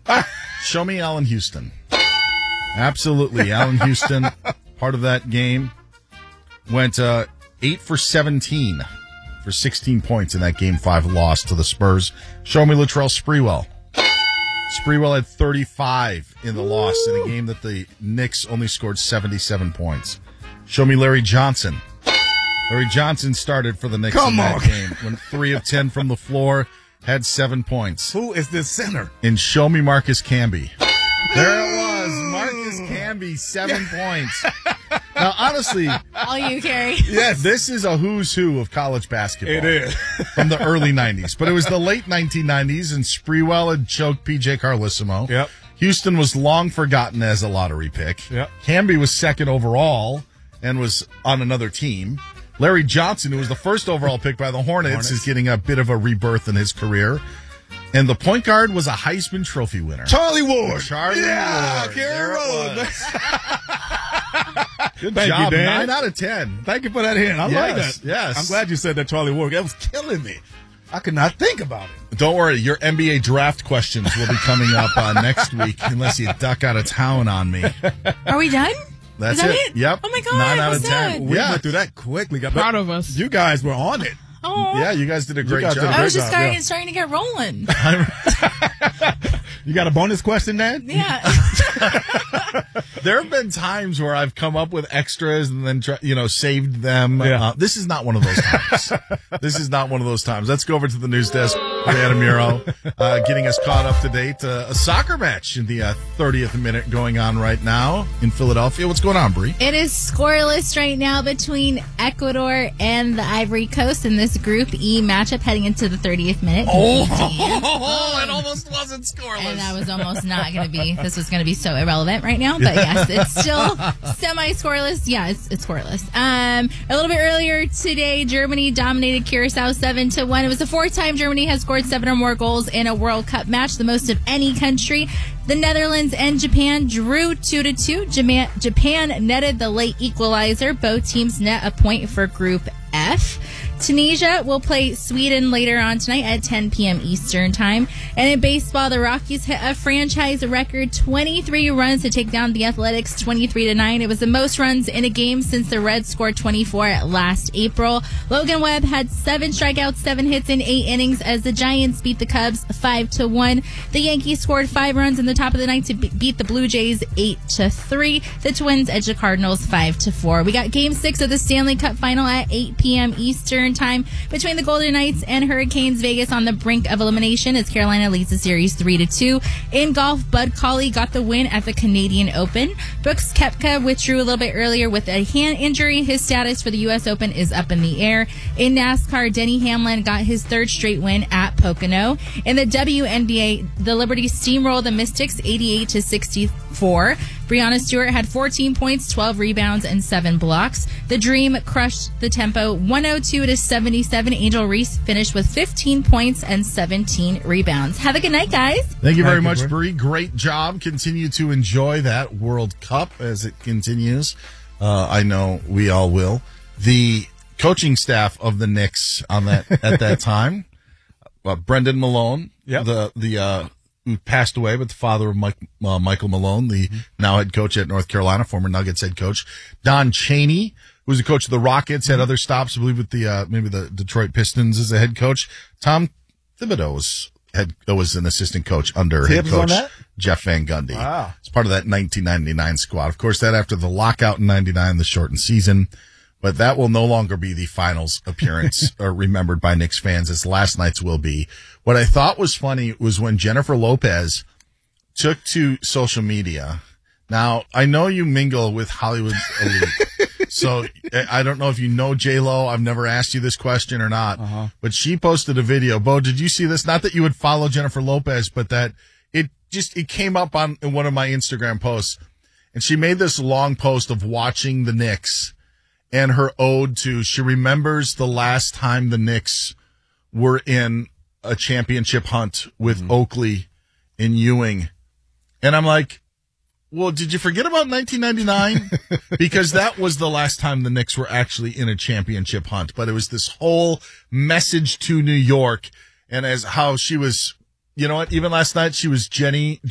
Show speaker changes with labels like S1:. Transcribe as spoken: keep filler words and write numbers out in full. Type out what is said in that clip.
S1: Show me Allen Houston. Absolutely. Allen Houston, part of that game, went uh, eight for seventeen for sixteen points in that game five loss to the Spurs. Show me Latrell Sprewell. Sprewell had thirty-five in the Ooh. loss in a game that the Knicks only scored seventy-seven points. Show me Larry Johnson. Larry Johnson started for the Knicks
S2: Come
S1: in that
S2: on.
S1: game. Went three of ten from the floor, had seven points.
S2: Who is this center?
S1: And show me Marcus Camby. There it was. Marcus Camby, seven points. Now, honestly,
S3: all you, Carrie.
S1: Yes, this is a who's who of college basketball.
S2: It is.
S1: From the early nineties. But it was the late nineteen nineties, and Sprewell had choked P J Carlissimo.
S2: Yep.
S1: Houston was long forgotten as a lottery pick.
S2: Yep.
S1: Camby was second overall and was on another team. Larry Johnson, who was the first overall pick by the Hornets, Hornets, is getting a bit of a rebirth in his career. And the point guard was a Heisman Trophy winner.
S2: Charlie Ward.
S1: Charlie
S2: yeah,
S1: Ward.
S2: Carrie Rose.
S1: Good
S2: Thank
S1: job.
S2: You, Dan.
S1: Nine out of ten.
S2: Thank you for that hint. I
S1: yes,
S2: like that.
S1: Yes.
S2: I'm glad you said that, Charlie Ward. That was killing me. I could not think about it.
S1: Don't worry. Your N B A draft questions will be coming up uh, next week unless you duck out of town on me.
S3: Are we done?
S1: That's
S3: Is that
S1: it.
S3: it.
S1: Yep.
S3: Oh, my God.
S1: Nine out
S3: What's
S1: of ten.
S3: that?
S2: We
S1: yeah.
S2: went through that quickly.
S4: Proud of us.
S2: You guys were on it.
S3: Oh.
S1: Yeah, you guys did a great
S2: guys
S1: job.
S2: did a
S3: I
S2: great
S3: was just
S2: job,
S3: starting,
S2: yeah.
S3: starting to get rolling.
S2: You got a bonus question, Dan?
S3: Yeah.
S1: There have been times where I've come up with extras and then, try, you know, saved them.
S2: Yeah.
S1: Uh, this is not one of those times. This is not one of those times. Let's go over to the news desk. Brianna Muro uh, getting us caught up to date. Uh, a soccer match in the uh, thirtieth minute going on right now in Philadelphia. What's going on, Bree?
S3: It is scoreless right now between Ecuador and the Ivory Coast in this Group E matchup heading into the thirtieth minute.
S1: Oh, it almost wasn't scoreless.
S3: And that was almost not going to be, this was going to be so irrelevant right now. But yes, it's still semi-scoreless. Yeah, it's, it's scoreless. Um, a little bit earlier today, Germany dominated Curacao seven to one. It was the fourth time Germany has scored seven or more goals in a World Cup match, the most of any country. The Netherlands and Japan drew two to two. Japan, Japan netted the late equalizer. Both teams net a point for Group F. Tunisia will play Sweden later on tonight at ten p.m. Eastern Time. And in baseball, the Rockies hit a franchise record twenty-three runs to take down the Athletics twenty-three to nine. It was the most runs in a game since the Reds scored twenty-four last April. Logan Webb had seven strikeouts, seven hits in eight innings as the Giants beat the Cubs five to one. The Yankees scored five runs in the top of the ninth to beat the Blue Jays eight to three. The Twins edged the Cardinals five to four. We got game six of the Stanley Cup final at eight p.m. Eastern Time between the Golden Knights and Hurricanes. Vegas on the brink of elimination as Carolina leads the series three to two. In golf, Bud Cauley got the win at the Canadian Open. Brooks Koepka withdrew a little bit earlier with a hand injury. His status for the U S Open is up in the air. In NASCAR, Denny Hamlin got his third straight win at Pocono. In the W N B A, the Liberty steamrolled the Mystics eighty-eight to sixty-four. Breanna Stewart had fourteen points, twelve rebounds, and seven blocks. The Dream crushed the Tempo one oh two to seventy-seven. Angel Reese finished with fifteen points and seventeen rebounds. Have a good night, guys.
S1: Thank you very
S2: Thank you,
S1: much, Bree. Great job. Continue to enjoy that World Cup as it continues. Uh, I know we all will. The coaching staff of the Knicks on that at that time, uh, Brendan Malone,
S2: Yep.
S1: the the uh, who passed away, but the father of Mike, uh, Michael Malone, the mm-hmm. now head coach at North Carolina, former Nuggets head coach. Don Chaney, who was the coach of the Rockets, had other stops, I believe, with the uh, maybe the Detroit Pistons as a head coach. Tom Thibodeau was head was an assistant coach under
S2: Tibbs
S1: head coach
S2: on that?
S1: Jeff Van Gundy.
S2: Wow.
S1: It's part of that nineteen ninety-nine squad. Of course, that after the lockout in ninety-nine, the shortened season. But that will no longer be the finals appearance or remembered by Knicks fans as last night's will be. What I thought was funny was when Jennifer Lopez took to social media. Now, I know you mingle with Hollywood's elite. So I don't know if you know J-Lo. I've never asked you this question or not. Uh-huh. But she posted a video. Bo, did you see this? Not that you would follow Jennifer Lopez, but that it just it came up on in one of my Instagram posts. And she made this long post of watching the Knicks. And her ode to, she remembers the last time the Knicks were in a championship hunt with mm-hmm. Oakley and Ewing. And I'm like, well, did you forget about nineteen ninety-nine? Because that was the last time the Knicks were actually in a championship hunt. But it was this whole message to New York and as how she was, you know what, even last night she was Jenny